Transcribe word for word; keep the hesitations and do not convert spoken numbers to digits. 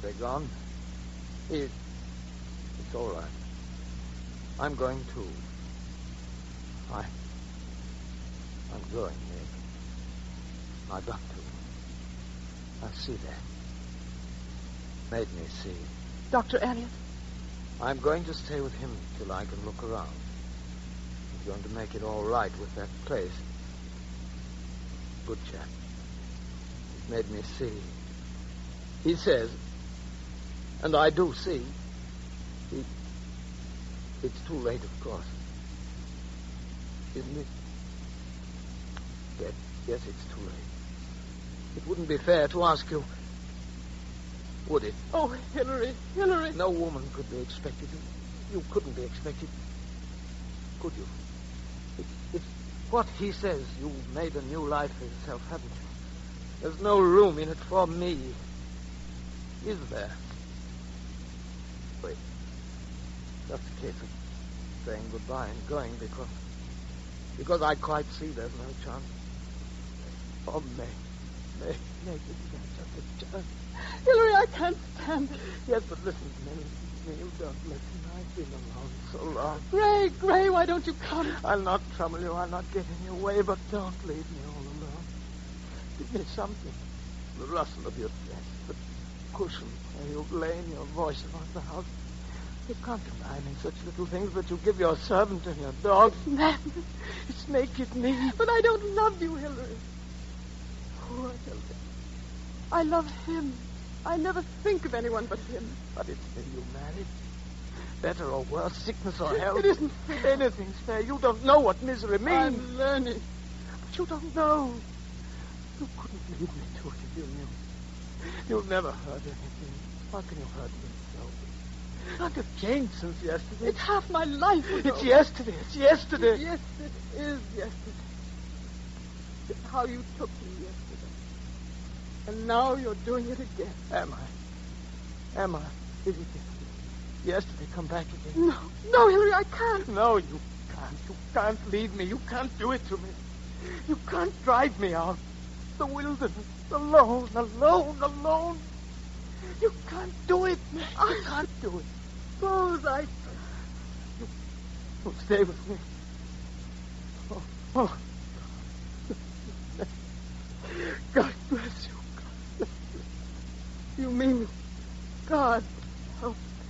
They're gone. It, it's all right. I'm going too. I... I'm going, Nick. I got to. I see that. Made me see. Doctor Elliot? I'm going to stay with him till I can look around. He's going to make it all right with that place. Good chap. He's made me see. He says, and I do see, he, it's too late, of course. Isn't it? Yes, yes, it's too late. It wouldn't be fair to ask you, would it? Oh, Hillary, Hillary. No woman could be expected. You couldn't be expected. Could you? It, it's what he says. You've made a new life for yourself, haven't you? There's no room in it for me. Is there? Wait. Just a case of saying goodbye and going because... Because I quite see there's no chance. Oh, May. May. May, give me just a chance. Hillary, I can't stand it. Yes, but listen to me. You don't listen. I've been alone so long. Gray, Gray, why don't you come? I'll not trouble you. I'll not get in your way, but don't leave me all alone. Give me something. The rustle of your dress, the cushion where you've lain, your voice about the house. You can't deny me such little things, but you give your servant and your dog. It's madness. It's naked me. But I don't love you, Hillary. Poor Hillary. I love him. I never think of anyone but him. But it's been you married. Better or worse, sickness or health. It isn't fair. Anything's fair. You don't know what misery means. I'm learning. But you don't know. You couldn't lead me to it if you knew. You've never heard anything. How can you hurt me so? Not have changed since yesterday. It's half my life ago. It's yesterday. It's yesterday. Yes, it is yesterday. It's how you took me yesterday. And now you're doing it again. Am I? Am I? Is it yesterday? Yesterday, come back again. No, no, Hillary, I can't. No, you can't. You can't leave me. You can't do it to me. You can't drive me out. The wilderness, alone, alone, alone. You can't do it. I You can't do it. suppose I... You, you stay with me. Oh, oh. God bless